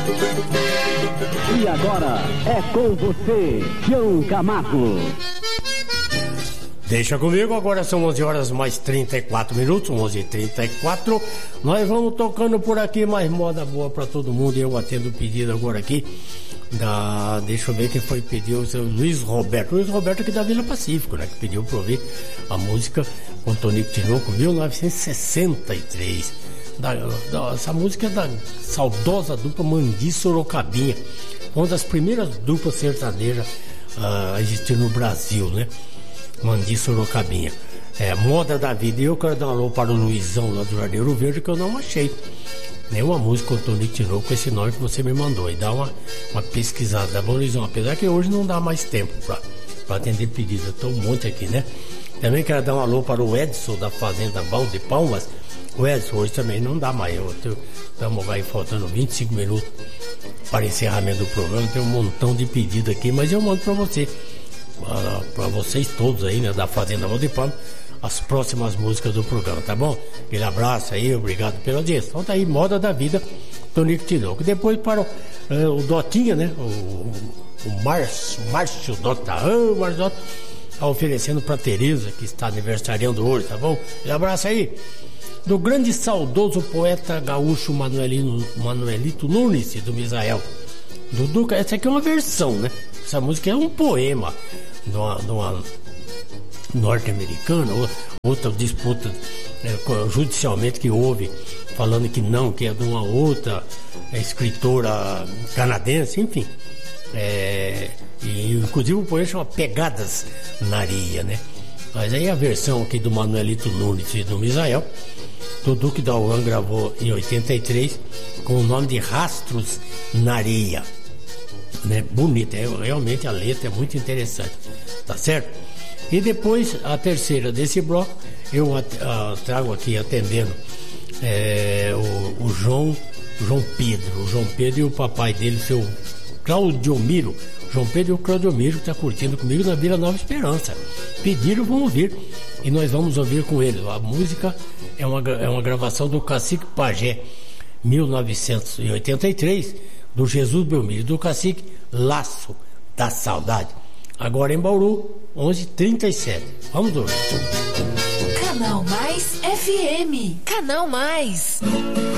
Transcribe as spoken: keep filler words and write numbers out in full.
E agora é com você, João Camargo. Deixa comigo, agora são onze horas mais trinta e quatro minutos, onze e trinta e quatro. Nós vamos tocando por aqui, mais moda boa pra todo mundo. Eu atendo o pedido agora aqui da, deixa eu ver quem foi pedir, o seu Luiz Roberto. Luiz Roberto aqui da Vila Pacífico, né? Que pediu pra ouvir a música com Tonico Tinoco, mil novecentos e sessenta e três. Da, da, essa música é da saudosa dupla Mandi Sorocabinha, uma das primeiras duplas sertanejas a existir no Brasil, né? Mandi Sorocabinha, é, moda da vida. E eu quero dar um alô para o Luizão lá do Jardim Ouro Verde, que eu não achei nenhuma música com Tonico Tinoco com esse nome que você me mandou. E dá uma, uma pesquisada, tá bom, Luizão? Apesar que hoje não dá mais tempo pra, pra atender pedido, eu tô um monte aqui, né? Também quero dar um alô para o Edson da Fazenda Val de Palmas. O Edson hoje também não dá mais, estamos aí faltando vinte e cinco minutos para encerramento do programa. Tem um montão de pedido aqui, mas eu mando para você, para vocês todos aí, né, da Fazenda Val de Palmas, as próximas músicas do programa, tá bom? Aquele abraço aí, obrigado pela audiência. Então tá aí, moda da vida, Tonico Tinoco. Depois para o, é, o Dotinha, né, o, o Márcio, Márcio Dota, ah, o Márcio Dota, tá oferecendo para Tereza, que está aniversariando hoje, tá bom? Aquele abraço aí. Do grande e saudoso poeta gaúcho Manuelino, Manuelito Nunes, do Misael. Do Duca, essa aqui é uma versão, né? Essa música é um poema de uma, de uma norte-americana, outra disputa é, judicialmente que houve, falando que não, que é de uma outra é, escritora canadense, enfim. É, e inclusive o poema chama Pegadas na Areia, né? Mas aí a versão aqui do Manuelito Nunes e do Misael, do Duque Dauan gravou em oitenta e três com o nome de Rastros na Areia, né? Bonita, é, realmente a letra é muito interessante, tá certo? E depois a terceira desse bloco eu a, trago aqui atendendo é, o, o João João Pedro o João Pedro e o papai dele, seu Claudiomiro. João Pedro e o Claudiomiro, que está curtindo comigo na Vila Nova Esperança. Pediram, vão ouvir. E nós vamos ouvir com eles. A música é uma, é uma gravação do Cacique Pajé, mil novecentos e oitenta e três, do Jesus Belmiro, do Cacique Laço da Saudade. Agora em Bauru, onze e trinta e sete. Vamos ouvir. Canal Mais F M. Canal Mais.